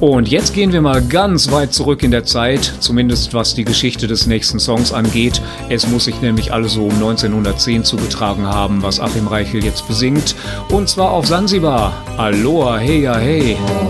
Und jetzt gehen wir mal ganz weit zurück in der Zeit, zumindest was die Geschichte des nächsten Songs angeht. Es muss sich nämlich alles so um 1910 zugetragen haben, was Achim Reichel jetzt besingt. Und zwar auf Sansibar. Aloha, hey, ja, hey.